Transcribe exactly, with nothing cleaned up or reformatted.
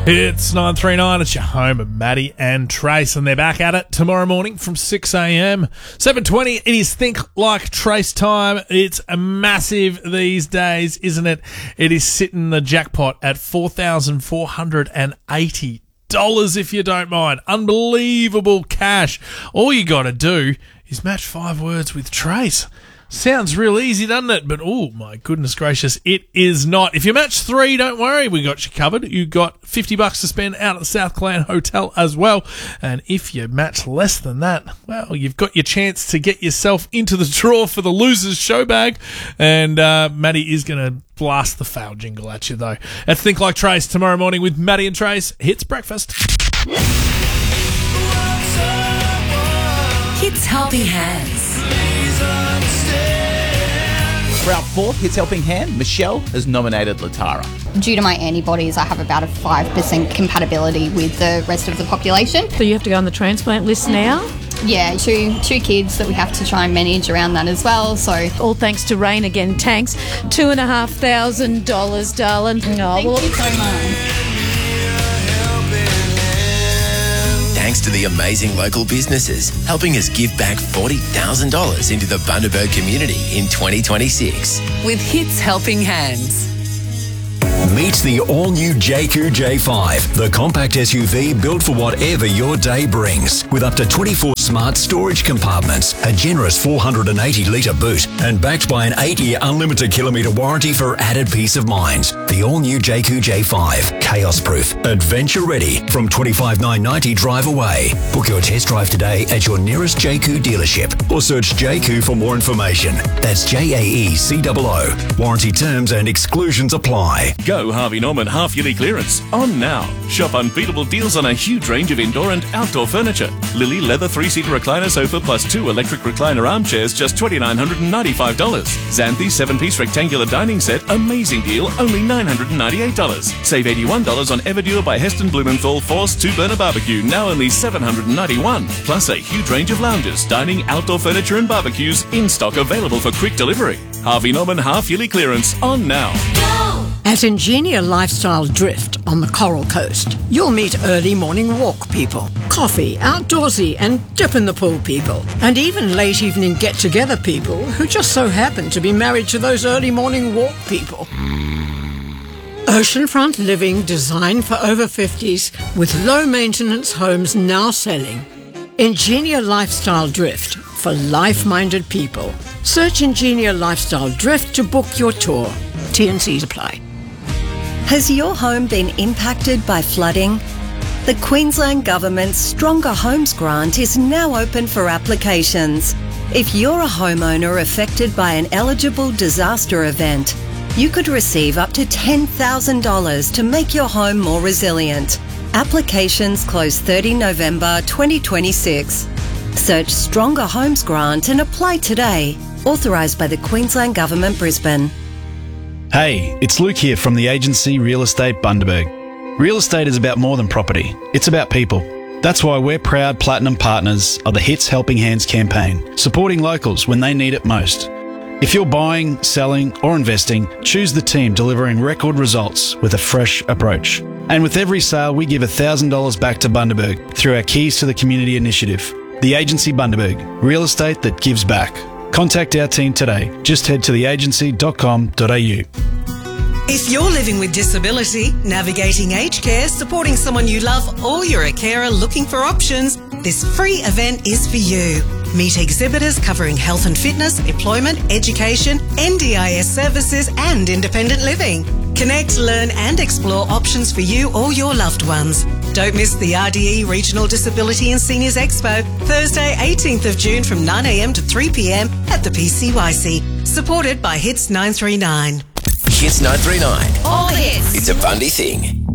It's nine three nine. It's your home of Maddie and Trace, and they're back at it tomorrow morning from six a.m. seven twenty, it is Think Like Trace time. It's a massive these days, isn't it? It is sitting the jackpot at four thousand four hundred eighty dollars, if you don't mind. Unbelievable cash. All you got to do is match five words with Trace. Sounds real easy, doesn't it? But, oh, my goodness gracious, it is not. If you match three, don't worry. We got you covered. You got fifty bucks to spend out at the South Clan Hotel as well. And if you match less than that, well, you've got your chance to get yourself into the draw for the Losers Show Bag. And uh, Maddie is going to blast the foul jingle at you, though. At Think Like Trace tomorrow morning with Maddie and Trace. Hits breakfast. Hits Helping Hands. For our fourth Hits Helping Hand, Michelle has nominated Latara. Due to my antibodies, I have about a five percent compatibility with the rest of the population. So you have to go on the transplant list now? Yeah, two two kids that we have to try and manage around that as well. So all thanks to Rain Again Tanks. Two and a half thousand dollars, darling. Oh, thank well, you so much. Thanks to the amazing local businesses helping us give back forty thousand dollars into the Bundaberg community in twenty twenty-six. With Hits Helping Hands. Meet the all-new J Q J five, the compact S U V built for whatever your day brings. With up to twenty-four smart storage compartments, a generous four hundred eighty litre boot, and backed by an eight-year unlimited kilometre warranty for added peace of mind. The all-new J Q J five, chaos-proof, adventure-ready, from twenty-five thousand nine hundred ninety drive away. Book your test drive today at your nearest J Q dealership or search J Q for more information. That's J A E C O O. Warranty terms and exclusions apply. Go Harvey Norman half-yearly clearance on now. Shop unbeatable deals on a huge range of indoor and outdoor furniture. Lily leather three-seater recliner sofa plus two electric recliner armchairs, just two thousand nine hundred ninety-five dollars. Xanthi seven-piece rectangular dining set, amazing deal, only nine hundred ninety-eight dollars. Save eighty-one dollars on Everdure by Heston Blumenthal Force two-burner barbecue, now only seven hundred ninety-one dollars. Plus a huge range of lounges, dining, outdoor furniture and barbecues in stock, available for quick delivery. Harvey Norman half-yearly clearance on now. At Ingenia Lifestyle Drift on the Coral Coast, you'll meet early morning walk people, coffee, outdoorsy and dip in the pool people, and even late evening get-together people who just so happen to be married to those early morning walk people. Oceanfront living designed for over fifties with low-maintenance homes now selling. Ingenia Lifestyle Drift for life-minded people. Search Ingenia Lifestyle Drift to book your tour. T and C's apply. Has your home been impacted by flooding? The Queensland Government's Stronger Homes Grant is now open for applications. If you're a homeowner affected by an eligible disaster event, you could receive up to ten thousand dollars to make your home more resilient. Applications close thirtieth of November twenty twenty-six. Search Stronger Homes Grant and apply today. Authorised by the Queensland Government, Brisbane. Hey, it's Luke here from the agency Real Estate Bundaberg. Real estate is about more than property. It's about people. That's why we're proud platinum partners of the Hits Helping Hands campaign, supporting locals when they need it most. If you're buying, selling or investing, choose the team delivering record results with a fresh approach. And with every sale, we give one thousand dollars back to Bundaberg through our Keys to the Community initiative. The agency Bundaberg, real estate that gives back. Contact our team today. Just head to the agency dot com dot a u. If you're living with disability, navigating aged care, supporting someone you love, or you're a carer looking for options, this free event is for you. Meet exhibitors covering health and fitness, employment, education, N D I S services and independent living. Connect, learn and explore options for you or your loved ones. Don't miss the R D E Regional Disability and Seniors Expo, Thursday eighteenth of June from nine a m to three p m at the P C Y C. Supported by Hits nine three nine. Hits nine three nine. All hits. It's a Bundy thing.